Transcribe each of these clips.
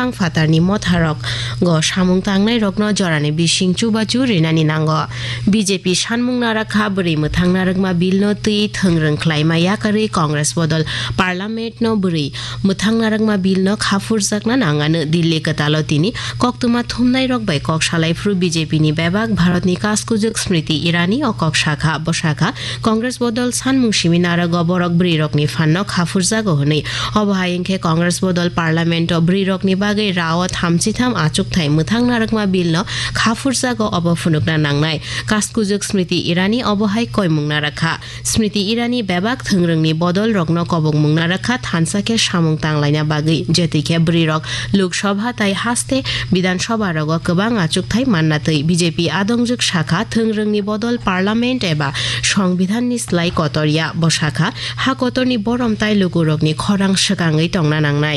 फां फातारनि मथारक ग सामुं तांनाय रगनो जरानि बिसिं चुबाचु रेनानि नांग बीजेपी सानमुं नाराखा बोरै मोथां नारकमा बिलनो तै थोंरों ख्लायमा याकारै कांग्रेस बदल पार्लामेंट नो बोरै मोथां नारकमा बिलनो खाफुरजाकना नांगानो दिल्ली कतालो तिनि कक्तुमा थुमनाय रक बाय कक सालायफ्रु बीजेपी नि बेबाक भारतनि कास्कुजुक स्मृति ईरानी अ कक शाखा बशाखा कांग्रेस बदल सानमुं सिमिनारा गबरक ब्रै रकनि फान्नो खाफुरजागो हनै अबहायंखे कांग्रेस बदल पार्लामेंट ब्रै रकनि बागै रावत हामचिथाम आचुकथाय मोथां नारकमा बिलनो खाफुरजागो अब फुनुकना नांनाय कास्कुजुक स्मृति ईरानी अबहाय कयमुं नाराखा स्मृति ईरानी बेबाक थोंरोंनि बदल रकनो कबक मुं नाराखा थानसाके सामुं तांलायना बागै जेतिखे ब्रै रक लोकसभा ताय हास्ते विधानसभा रग गोबां आचुकथाय माननातै बीजेपी आदंजुक शाखा थोंरोंनि बदल पार्लामेंट एबा संविधाननि स्लाय कतरिया बशाखा हा कतरनि बरम ताय लोगुरकनि खरां सकाङै टंना नांनाय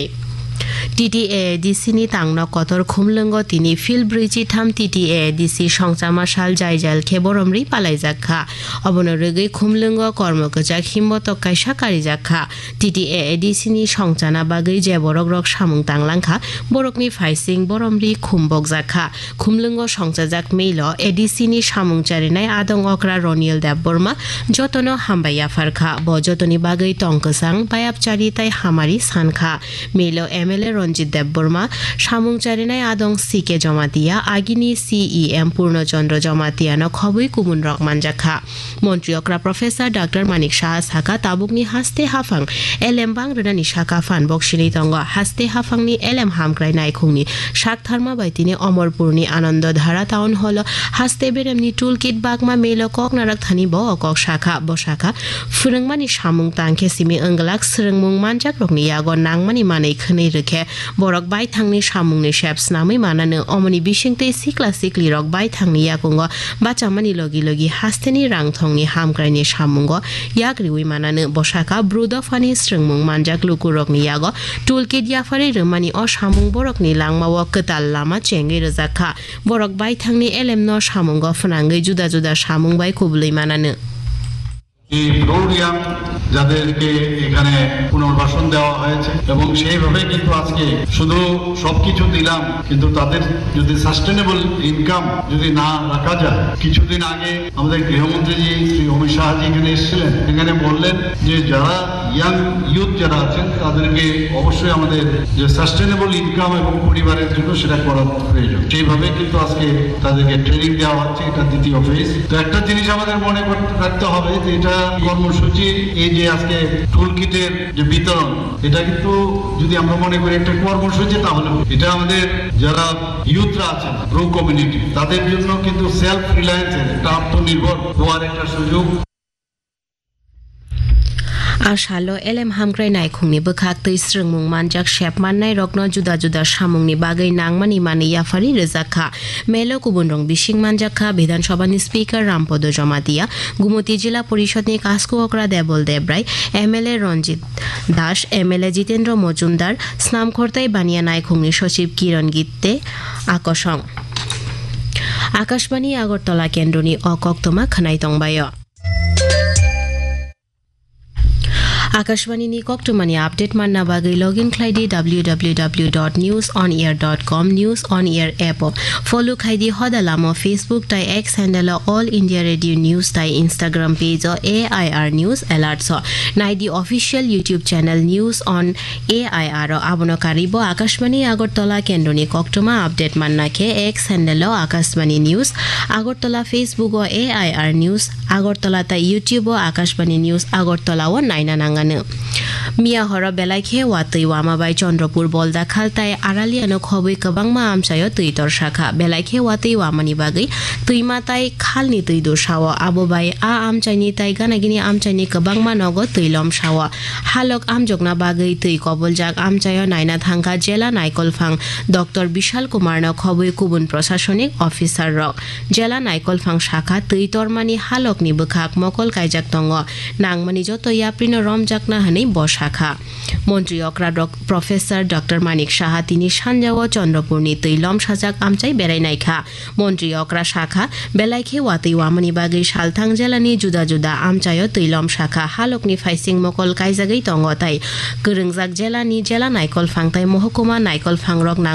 TTADC ni tangno kotor khumlungo tini fil bridge tham TTADC songchama sal jaijal kheboromri palai jakha obono regei khumlungo kormokojak himboto kaisa kari jakha TTADC ni songchana bagai je borok rok samung tanglangkha borokni faising boromri khumbok jakha khumlungo songchajak meilo ADC ni samung charinai adong okra Roniel Debborma jotono hambaya farkha bo jotoni bagai tongkosang bayapchari tai hamari sankha meilo MLA Ranjit Debbarma सामुंचारिनाय आदं C K Jamatia आगिनी CEM पूर्णचंद्र जमातिया न खबुई कुमुन रक मानजाखा मंत्री अक्रा professor doctor Manik Shah साका ताबुकनि हास्ते हाफां LM बां रनानि शाखा फान बक्सिनि तंग हास्ते हाफांनि LM हामक्राय नायखुंनि शाकथारमा बायतिनि अमरपुरनि आनंद धारा town हल हास्ते बेरेमनि toolkit बागमा मेलो कक नारक थानि ब कक शाखा बशाखा फुरंगमानि सामुं तांखे सिमि अंगलाक सरंगमुं मानजाक रकनि यागो नांगमानि मानै खनै रखे borok bai thangni samungni sheps namai manano omoni bisingtei sikla sikli rok bai thangni yakungo bachamani logi logi hasteni rangthongni hamkraini samungo yakriwi manano bosaka brudofani strengmung manjak lukurokni yago toolkit yafari remani o samung borokni langmawo ketal lama chengi rojaka borok bai thangni LM no samungo phunangai juda juda samung bai kublui manano এই প্রৌঢ়িয়াম যাদেরকে এখানে পুনর্বাসন দেওয়া হয়েছে এবং সেইভাবে কিন্তু আজকে শুধু সবকিছু দিলাম কিন্তু তাদের যদি সাস্টেনেবল ইনকাম যদি না রাখা যায় কিছুদিন আগে আমাদের গৃহমন্ত্রী শ্রী অমিত শাহজি এখানে এসেছিলেন এখানে বললেন যে যারা ইয়াং ইউথ যারা আছেন তাদেরকে অবশ্যই আমাদের যে সাস্টেনেবল ইনকাম এবং পরিবারের জন্য সেটা করা প্রয়োজন সেইভাবে কিন্তু আজকে তাদেরকে ট্রেনিং দেওয়া হচ্ছে এটা দ্বিতীয় ফেজ তো একটা জিনিস আমাদের মনে রাখতে হবে যে এটা কর্মসূচি এই যে আজকে টুলকিটের যে বিতরণ এটা কিন্তু যদি আমরা মনে করি একটা কর্মসূচি তাহলে এটা আমাদের যারা ইউথরা আছেন প্রো কমিউনিটি তাদের জন্য কিন্তু সেলফ রিলায়েন্সের একটা আত্মনির্ভর হওয়ার একটা সুযোগ आशालो LM हामग्राय नायखुंनि बोखाक तै स्रोंमुं मानजाक शेप माननाय रकनो जुदा जुदा सामुंनि बागै नांगमानि माने याफारि रोजाखा मेलो कुबुनरं बिसिं मानजाखा विधानसभानि स्पीकर रामपद जमातिया गुमती जिला परिषदनि कास्कु अक्रा देबल देब्राय MLA रंजित दास MLA जितेन्द्र मजुमदार स्नामखरताय बानिया नायखुंनि सचिव किरण गित्ते आकसं आकाशबाणी आगरतला केन्द्रनि अकक्तमा खनाय तंबाय आकाशवाणी कक्टुमानि आपडेट मानना बागै login खाइदि www.newsonair.com news on air app follow खाइदि हदालामो Facebook ताई x handle all India radio news ताई Instagram page AIR news alerts नाइदि official YouTube channel news on AIR आबनो कारिबो Akashvani Agartala केन्द्रनि कक्टुमा update मानना के x handle Akashvani news Agartala Facebook AIR news Agartala ताई YouTube Akashvani news Agartala व नाइना नांगा मिया हर बेलायखे वातै वामाबाई चन्द्रपुर बलदा खालताय आरालियानो खबै कबांमा आमसायो तैतर शाखा बेलायखे वातै वामानि बागै तैमाताय खालनि तै दोसाव आबोबाय आ आमचाइनि ताय गानागिनि आमचाइनि कबांमा नग तैलम साव हालक आमजगना बागै तै कबलजाक आमचायो नायना थांगा जेला नायकलफां डॉक्टर विशाल कुमार न खबै कुबुन प्रशासनिक अफिसार रक जेला नायकलफां शाखा तैतरमानि हालकनि बोखाक मकल कायजाक दङ नांगमानि जत याप्रिनो रमजाकना हनै बशाखा मन्त्री अक्रा प्रोफेसर डॉक्टर मानिक शाह तिनि सानजाव चन्द्रपुरनि तैलम साजाक आमचाइ बेरायनायखा मन्त्री अक्रा शाखा बेलायखे वातै वामनि बागै सालथां जेलानि जुदा जुदा आमचायो तैलम शाखा हालकनि फाइसिं मकल कायजागै दङ ताइ गोरोंजाक जेलानि जेला नायकलफां ताइ महकुमा नायकलफां रक